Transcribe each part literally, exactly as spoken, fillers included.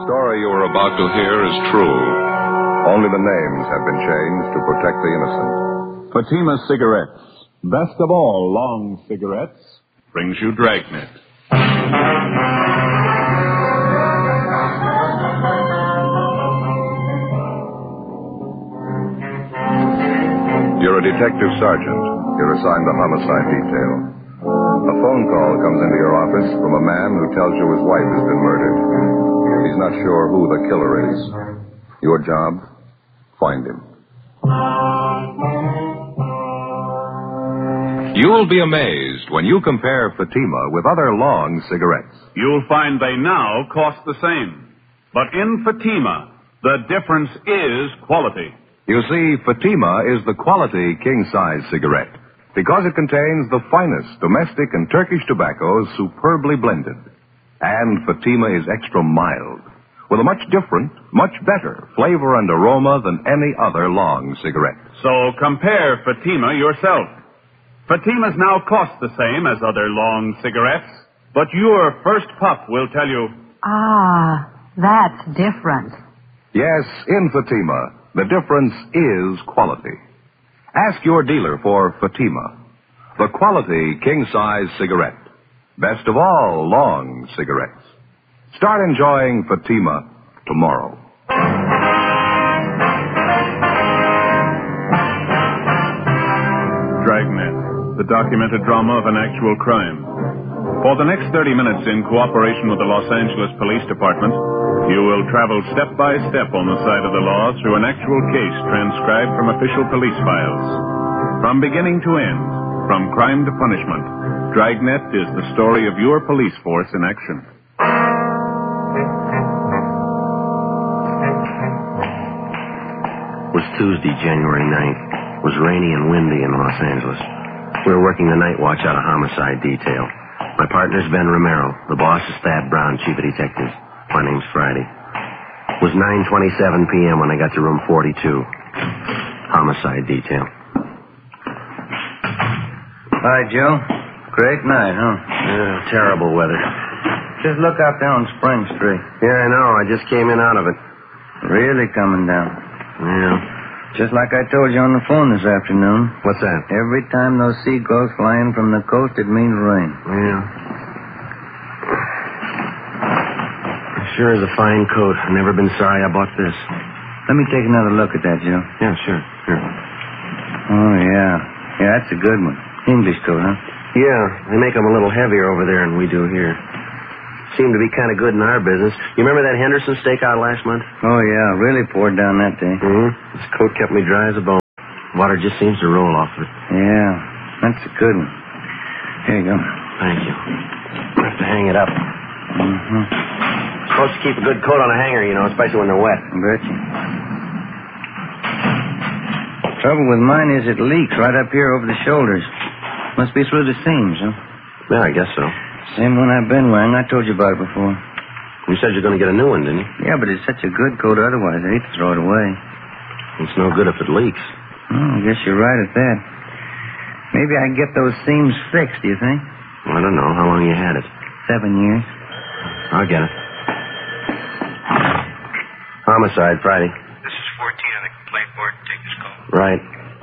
story you are about to hear is true. Only the names have been changed to protect the innocent. Fatima Cigarettes, best of all long cigarettes, brings you Dragnet. You're a detective sergeant. You're assigned the homicide detail. A phone call comes into your office from a man who tells you his wife has been murdered. He's not sure who the killer is. Your job? Find him. You'll be amazed when you compare Fatima with other long cigarettes. You'll find they now cost the same. But in Fatima, the difference is quality. You see, Fatima is the quality king-size cigarette because it contains the finest domestic and Turkish tobaccos superbly blended. And Fatima is extra mild, with a much different, much better flavor and aroma than any other long cigarette. So compare Fatima yourself. Fatimas now cost the same as other long cigarettes, but your first puff will tell you... Ah, that's different. Yes, in Fatima, the difference is quality. Ask your dealer for Fatima, the quality king-size cigarette. Best of all long cigarettes. Start enjoying Fatima tomorrow. Dragnet, the documented drama of an actual crime. For the next thirty minutes, in cooperation with the Los Angeles Police Department, you will travel step by step on the side of the law through an actual case transcribed from official police files. From beginning to end, from crime to punishment, Dragnet is the story of your police force in action. It was Tuesday, January ninth. It was rainy and windy in Los Angeles. We were working the night watch out of homicide detail. My partner's Ben Romero. The boss is Thad Brown, chief of detectives. My name's Friday. It was nine twenty-seven p.m. when I got to room forty-two. Homicide detail. Hi, Joe. Great night, huh? Yeah, terrible weather. Just look out there on Spring Street. Yeah, I know. I just came in out of it. Really coming down. Yeah. Just like I told you on the phone this afternoon. What's that? Every time those seagulls fly in from the coast, it means rain. Yeah. Sure is a fine coat. I've never been sorry I bought this. Let me take another look at that, Joe. Yeah, sure, sure. Oh, yeah. Yeah, that's a good one. English coat, huh? Yeah, they make them a little heavier over there than we do here. Seem to be kind of good in our business. You remember that Henderson stakeout last month? Oh, yeah. Really poured down that day. Mm-hmm. This coat kept me dry as a bone. Water just seems to roll off of it. Yeah, that's a good one. Here you go. Thank you. I have to hang it up. Mm-hmm. Supposed to keep a good coat on a hanger, you know, especially when they're wet. I bet you. Trouble with mine is it leaks right up here over the shoulders. Must be through the seams, huh? Yeah, I guess so. Same one I've been wearing. I told you about it before. You said you're going to get a new one, didn't you? Yeah, but it's such a good coat otherwise. I hate to throw it away. It's no good if it leaks. Oh, I guess you're right at that. Maybe I can get those seams fixed, do you think? I don't know. How long you had it? Seven years. I'll get it. Homicide, Friday. This is fourteen on the complaint board. Take this call. Right.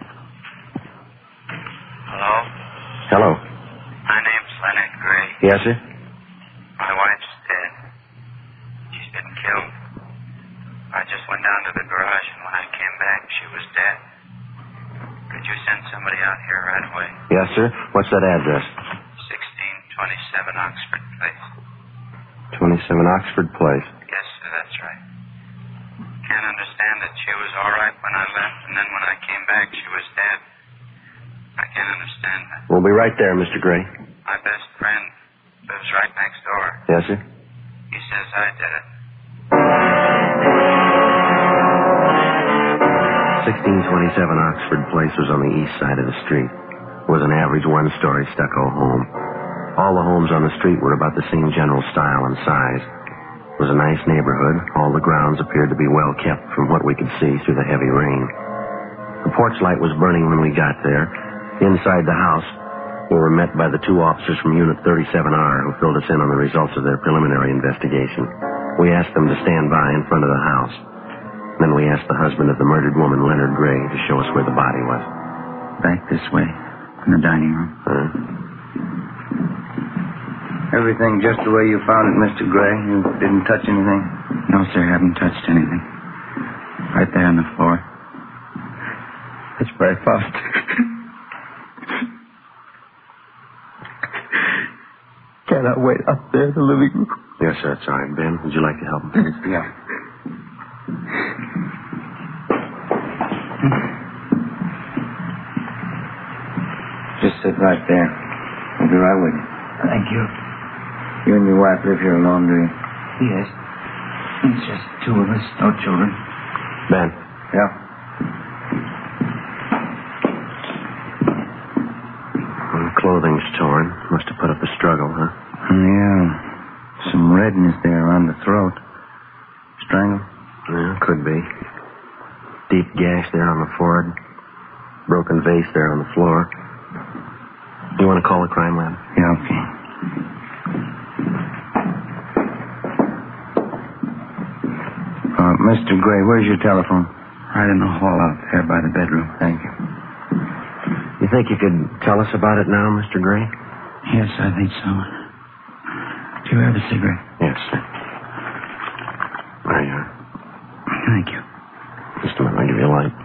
Hello? Hello. My name's Leonard Gray. Yes, sir? My wife's dead. She's been killed. I just went down to the garage, and when I came back, she was dead. Could you send somebody out here right away? Yes, sir. What's that address? sixteen twenty-seven Oxford Place. twenty-seven Oxford Place. Yes, sir, that's right. Can't understand that she was all right when I left, and then when I came back, she was dead. I can't understand that. We'll be right there, Mister Gray. My best friend lives right next door. Yes, sir? He says I did it. sixteen twenty-seven Oxford Place was on the east side of the street. It was an average one-story stucco home. All the homes on the street were about the same general style and size. It was a nice neighborhood. All the grounds appeared to be well kept from what we could see through the heavy rain. The porch light was burning when we got there. Inside the house, we were met by the two officers from Unit thirty-seven R who filled us in on the results of their preliminary investigation. We asked them to stand by in front of the house. Then we asked the husband of the murdered woman, Leonard Gray, to show us where the body was. Back this way, in the dining room. Huh? Everything just the way you found it, Mister Gray? You didn't touch anything? No, sir, I haven't touched anything. Right there on the floor. That's where I found it. Can I wait up there in the living room? Yes, sir, it's all right. Ben, would you like to help him? Yeah. Just sit right there. I'll be right with you. Thank you. You and your wife live here alone, do you? Yes. It's just two of us, no children. Ben. Yeah. Well, the clothing's torn. Must have put up a struggle, huh? Yeah. Some redness there around the throat. Strangled? Yeah, could be. Deep gash there on the forehead. Broken vase there on the floor. You want to call the crime lab? Yeah, okay. Uh, Mister Gray, where's your telephone? Right in the hall out there by the bedroom. Thank you. You think you could tell us about it now, Mister Gray? Yes, I think so. Do you have a cigarette? Yes, sir. There you are. Thank you. Just a minute, I'll give you a light.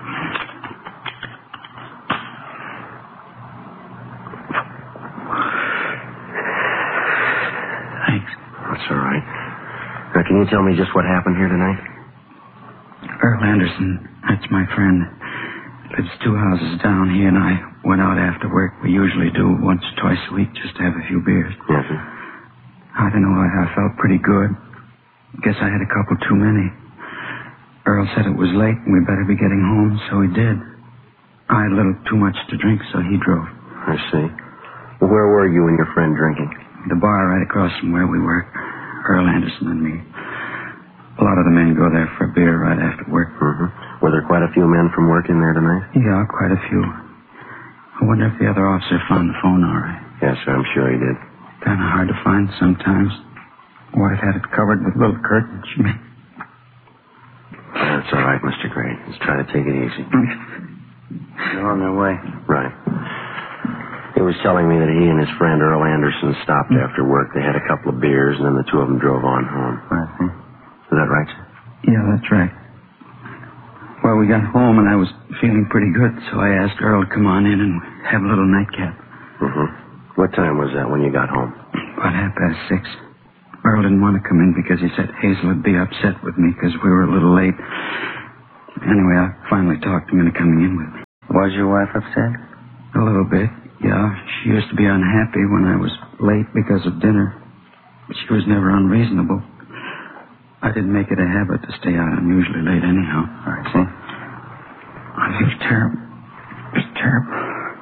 Thanks. That's all right. Now, can you tell me just what happened here tonight? Earl Anderson, that's my friend. Lives two houses down. He and I went out after work. We usually do once or twice a week just to have a few beers. Yes, sir. I don't know, I, I felt pretty good. Guess I had a couple too many. Earl said it was late and we better be getting home, so he did. I had a little too much to drink, so he drove. I see. Well, where were you and your friend drinking? The bar right across from where we work. Earl Anderson and me. A lot of the men go there for a beer right after work. Mm-hmm. Were there quite a few men from work in there tonight? Yeah, quite a few. I wonder if the other officer found the phone all right. Yes, sir, I'm sure he did. Kind of hard to find sometimes. Wife had it covered with little curtains. She made... That's all right, Mister Gray. Just try to take it easy. They're on their way. Right. He was telling me that he and his friend Earl Anderson stopped Mm. after work. They had a couple of beers, and then the two of them drove on home. I see. Is that right, sir? Yeah, that's right. Well, we got home and I was feeling pretty good, so I asked Earl to come on in and have a little nightcap. Mm-hmm. What time was that when you got home? About half past six. Earl didn't want to come in because he said Hazel would be upset with me because we were a little late. Anyway, I finally talked him into coming in with me. Was your wife upset? A little bit, yeah. She used to be unhappy when I was late because of dinner. But she was never unreasonable. I didn't make it a habit to stay out. I'm usually late anyhow. I see. I think it's terrible. It's terrible.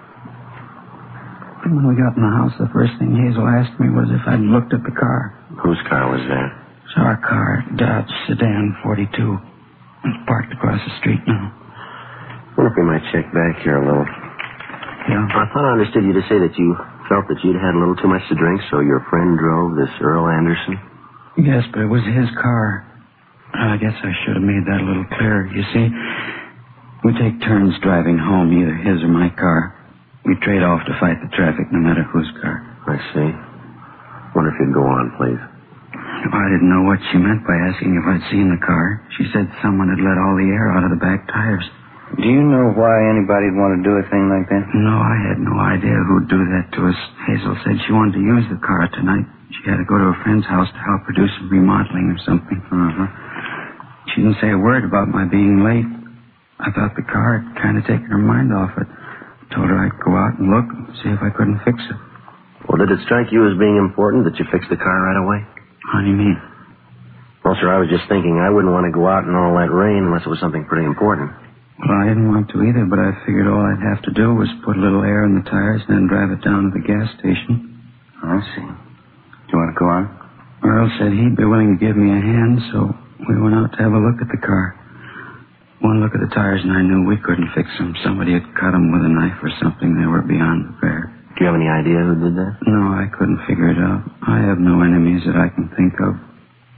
And when we got in the house, the first thing Hazel asked me was if I'd looked at the car. Whose car was that? It's our car, Dodge Sedan forty-two. It's parked across the street now. I wonder if we might check back here a little. Yeah. I thought I understood you to say that you felt that you'd had a little too much to drink, so your friend drove this Earl Anderson? Yes, but it was his car. I guess I should have made that a little clearer. You see, we take turns driving home, either his or my car. We trade off to fight the traffic, no matter whose car. I see. Wonder if you'd go on, please. I didn't know what she meant by asking if I'd seen the car. She said someone had let all the air out of the back tires. Do you know why anybody'd want to do a thing like that? No, I had no idea who'd do that to us. Hazel said she wanted to use the car tonight. She had to go to a friend's house to help her do some remodeling or something. Uh-huh. She didn't say a word about my being late. I thought the car had kind of taken her mind off it. Told her I'd go out and look and see if I couldn't fix it. Well, did it strike you as being important that you fix the car right away? How do you mean? Well, sir, I was just thinking I wouldn't want to go out in all that rain unless it was something pretty important. Well, I didn't want to either, but I figured all I'd have to do was put a little air in the tires and then drive it down to the gas station. I see. Do you want to go on? Earl said he'd be willing to give me a hand, so we went out to have a look at the car. One look at the tires and I knew we couldn't fix them. Somebody had cut them with a knife or something. They were beyond repair. Do you have any idea who did that? No, I couldn't figure it out. I have no enemies that I can think of.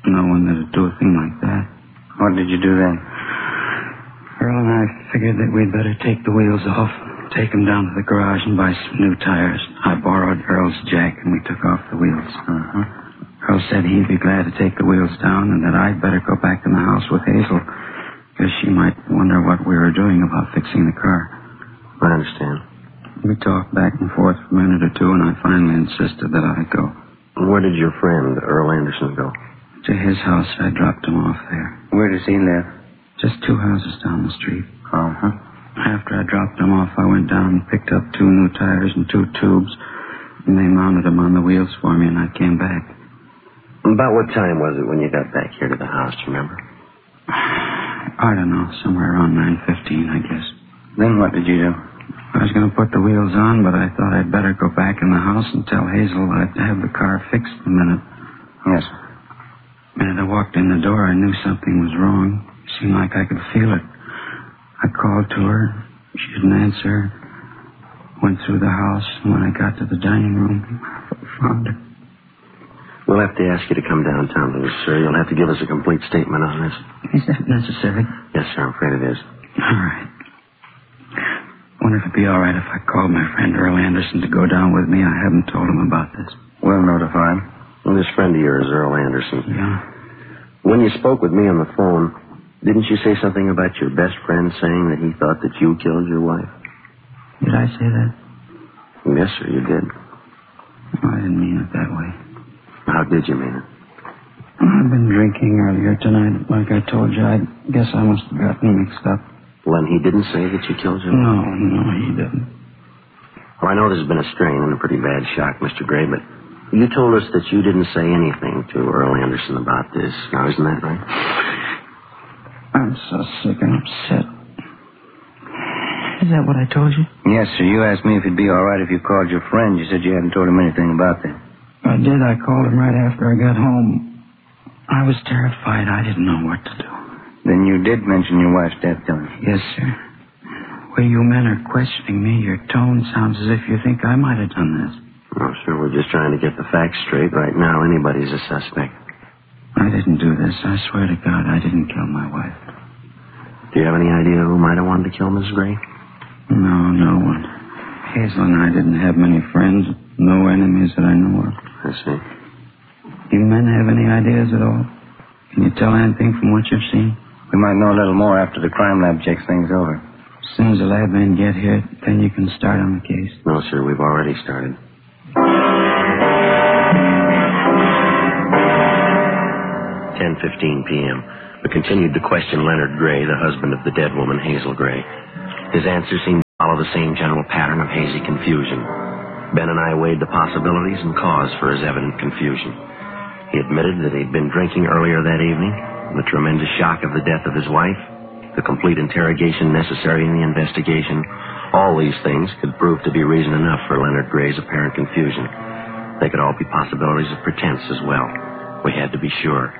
No one that'd do a thing like that. What did you do then? Earl and I figured that we'd better take the wheels off, take them down to the garage and buy some new tires. I borrowed Earl's jack and we took off the wheels. Uh-huh. Earl said he'd be glad to take the wheels down and that I'd better go back in the house with Hazel, because she might wonder what we were doing about fixing the car. I understand. We talked back and forth for a minute or two, and I finally insisted that I go. Where did your friend, Earl Anderson, go? To his house. I dropped him off there. Where does he live? Just two houses down the street. Uh-huh. After I dropped him off, I went down and picked up two new tires and two tubes, and they mounted them on the wheels for me, and I came back. About what time was it when you got back here to the house, do you remember? I don't know, somewhere around nine fifteen, I guess. Then what did you do? I was going to put the wheels on, but I thought I'd better go back in the house and tell Hazel I'd have the car fixed in a minute. Yes. The minute I walked in the door, I knew something was wrong. It seemed like I could feel it. I called to her. She didn't answer. Went through the house, and when I got to the dining room, I found her. We'll have to ask you to come downtown with us, sir. You'll have to give us a complete statement on this. Is that necessary? Yes, sir, I'm afraid it is. All right. Wonder if it'd be all right if I called my friend Earl Anderson to go down with me. I haven't told him about this. We'll notify him. Well, this friend of yours, Earl Anderson. Yeah? When you spoke with me on the phone, didn't you say something about your best friend saying that he thought that you killed your wife? Did I say that? Yes, sir, you did. No, I didn't mean it that way. How did you mean it? I've been drinking earlier tonight. Like I told you, I guess I must have gotten mixed up. Well, and he didn't say that you killed your wife? No, no, he didn't. Well, I know there's been a strain and a pretty bad shock, Mister Gray, but you told us that you didn't say anything to Earl Anderson about this. Now, isn't that right? I'm so sick and upset. Is that what I told you? Yes, sir. You asked me if it'd be all right if you called your friend. You said you hadn't told him anything about that. I did. I called him right after I got home. I was terrified. I didn't know what to do. Then you did mention your wife's death to him? Yes, sir. Where you men are questioning me, your tone sounds as if you think I might have done this. No, sir, we're just trying to get the facts straight. Right now, anybody's a suspect. I didn't do this. I swear to God, I didn't kill my wife. Do you have any idea who might have wanted to kill Miss Gray? No, no one. Hazel and I didn't have many friends. No enemies that I know of. I see. You men have any ideas at all? Can you tell anything from what you've seen? We might know a little more after the crime lab checks things over. As soon as the lab men get here, then you can start on the case. No, sir, we've already started. ten fifteen p.m. We continued to question Leonard Gray, the husband of the dead woman, Hazel Gray. His answers seemed to follow the same general pattern of hazy confusion. Ben and I weighed the possibilities and cause for his evident confusion. He admitted that he'd been drinking earlier that evening, the tremendous shock of the death of his wife, the complete interrogation necessary in the investigation. All these things could prove to be reason enough for Leonard Gray's apparent confusion. They could all be possibilities of pretense as well. We had to be sure.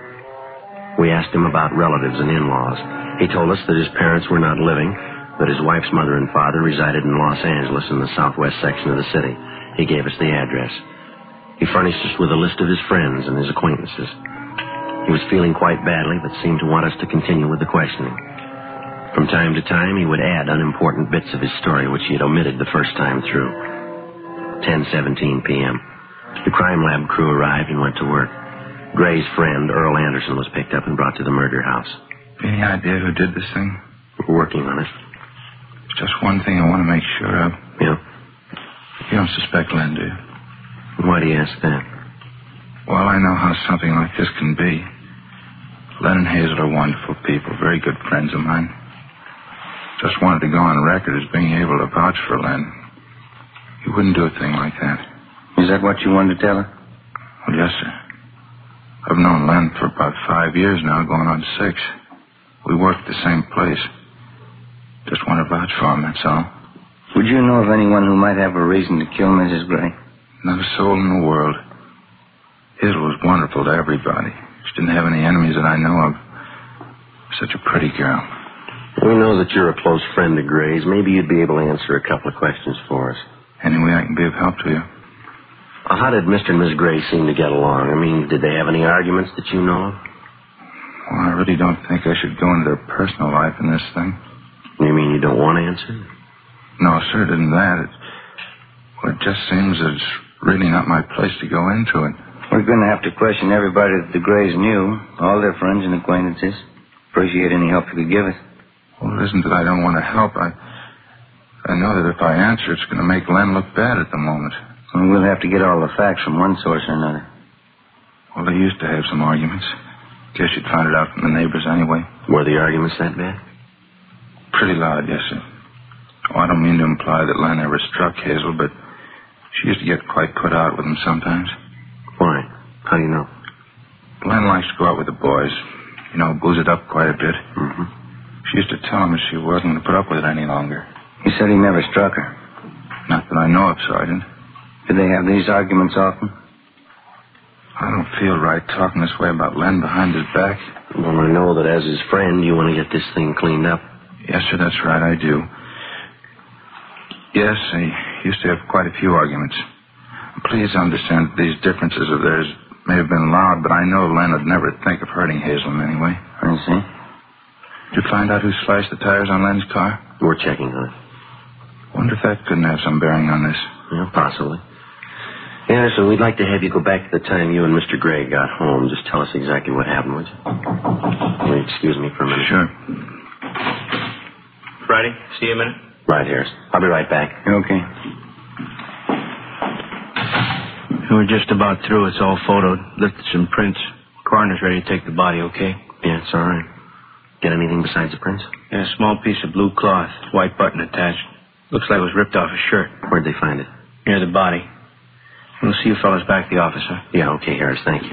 We asked him about relatives and in-laws. He told us that his parents were not living, that his wife's mother and father resided in Los Angeles in the southwest section of the city. He gave us the address. He furnished us with a list of his friends and his acquaintances. He was feeling quite badly, but seemed to want us to continue with the questioning. From time to time, he would add unimportant bits of his story which he had omitted the first time through. ten seventeen p.m. The crime lab crew arrived and went to work. Gray's friend, Earl Anderson, was picked up and brought to the murder house. Any idea who did this thing? We're working on it. There's just one thing I want to make sure of. Yeah? You don't suspect Len, do you? Why do you ask that? Well, I know how something like this can be. Len and Hazel are wonderful people, very good friends of mine. Just wanted to go on record as being able to vouch for Len. He wouldn't do a thing like that. Is that what you wanted to tell her? Well, yes, sir. I've known Len for about five years now, going on six. We work at the same place. Just want to vouch for him, that's all. Would you know of anyone who might have a reason to kill Missus Gray? Not a soul in the world. Hazel was wonderful to everybody. She didn't have any enemies that I know of. Such a pretty girl. We know that you're a close friend of Gray's. Maybe you'd be able to answer a couple of questions for us. Any way I can be of help to you? Well, how did Mister and Miss Gray seem to get along? I mean, did they have any arguments that you know of? really don't think I should go into their personal life in this thing. You mean you don't want to answer? No, sir, it isn't that. It, well, it just seems that it's really not my place to go into it. We're going to have to question everybody that the Grays knew, all their friends and acquaintances. Appreciate any help you could give us. Well, it isn't that I don't want to help. I, I know that if I answer, it's going to make Len look bad at the moment. Well, we'll have to get all the facts from one source or another. Well, they used to have some arguments. Guess you'd find it out from the neighbors anyway. Were the arguments that bad? Pretty loud, yes, sir. Oh, I don't mean to imply that Len ever struck Hazel, but she used to get quite put out with him sometimes. Why? How do you know? Len likes to go out with the boys. You know, booze it up quite a bit. Mm-hmm. She used to tell him that she wasn't going to put up with it any longer. He said he never struck her. Not that I know of, Sergeant. Did they have these arguments often? I don't feel right talking this way about Len behind his back. Well, I know that as his friend, you want to get this thing cleaned up. Yes, sir, that's right, I do. Yes, they used to have quite a few arguments. Please understand that these differences of theirs may have been loud, but I know Len would never think of hurting Hazel in any way. I see. Did you find out who sliced the tires on Len's car? We're checking on it. Wonder if that couldn't have some bearing on this. Yeah, possibly. Yeah, so we'd like to have you go back to the time you and Mister Gray got home. Just tell us exactly what happened, would you? Will you excuse me for a minute? Sure. Friday, see you a minute. Right, Harris. I'll be right back. Okay. We're just about through. It's all photoed. Lifted some prints. Coroner's ready to take the body, okay? Yeah, it's all right. Get anything besides the prints? Yeah, a small piece of blue cloth. White button attached. Looks like it was ripped off a shirt. Where'd they find it? Near the body. We'll see you fellas back at the office, huh? Yeah, okay, Harris. Thank you.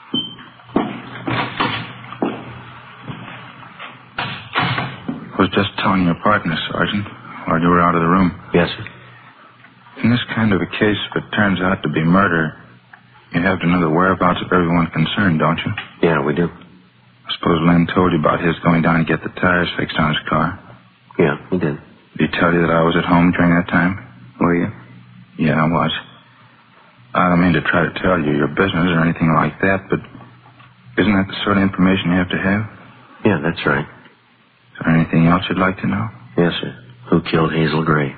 I was just telling your partner, Sergeant, while you were out of the room. Yes, sir. In this kind of a case, if it turns out to be murder, you have to know the whereabouts of everyone concerned, don't you? Yeah, we do. I suppose Len told you about his going down to get the tires fixed on his car. Yeah, he did. Did he tell you that I was at home during that time? Were you? Yeah, I was. I don't mean to try to tell you your business or anything like that, but isn't that the sort of information you have to have? Yeah, that's right. Is there anything else you'd like to know? Yes, sir. Who killed Hazel Gray?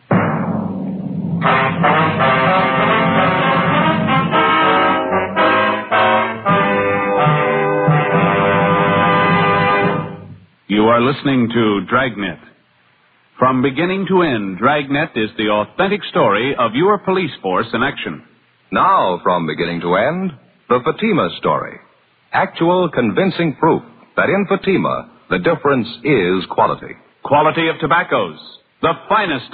You are listening to Dragnet. From beginning to end, Dragnet is the authentic story of your police force in action. Now, from beginning to end, the Fatima story. Actual convincing proof that in Fatima, the difference is quality. Quality of tobaccos, the finest